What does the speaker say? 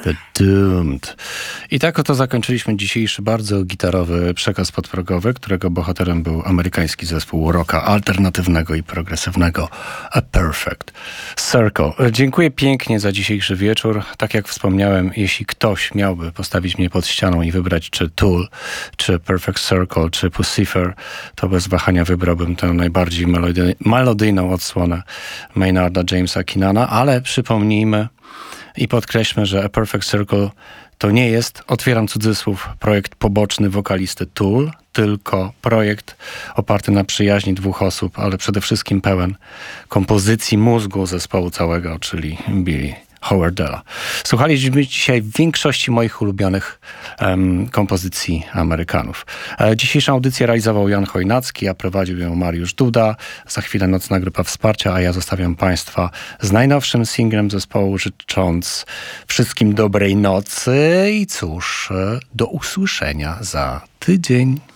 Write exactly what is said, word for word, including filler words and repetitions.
The Doomed. I tak oto zakończyliśmy dzisiejszy bardzo gitarowy przekaz podprogowy, którego bohaterem był amerykański zespół rocka alternatywnego i progresywnego A Perfect Circle. Dziękuję pięknie za dzisiejszy wieczór. Tak jak wspomniałem, jeśli ktoś miałby postawić mnie pod ścianą i wybrać czy Tool, czy Perfect Circle, czy Pucifer, to bez wahania wybrałbym tę najbardziej melody- melodyjną odsłonę Maynarda Jamesa Keenana, ale przypomnijmy i podkreślmy, że A Perfect Circle to nie jest, otwieram cudzysłów, projekt poboczny wokalisty Tool, tylko projekt oparty na przyjaźni dwóch osób, ale przede wszystkim pełen kompozycji mózgu zespołu całego, czyli Billy Howardella. Słuchaliśmy dzisiaj w większości moich ulubionych um, kompozycji Amerykanów. E, dzisiejszą audycję realizował Jan Chojnacki, a prowadził ją Mariusz Duda. Za chwilę Nocna Grupa Wsparcia, a ja zostawiam Państwa z najnowszym singlem zespołu, życząc wszystkim dobrej nocy i cóż, do usłyszenia za tydzień.